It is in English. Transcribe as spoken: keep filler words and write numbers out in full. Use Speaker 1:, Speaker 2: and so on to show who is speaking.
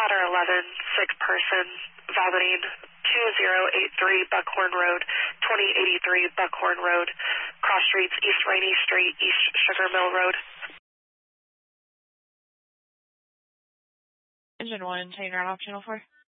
Speaker 1: Ladder eleven, sick person, vomiting, two zero eight three Buckhorn Road, twenty eighty-three Buckhorn Road, cross streets, East Rainy Street, East Sugar Mill Road.
Speaker 2: Engine one, chain round off channel four.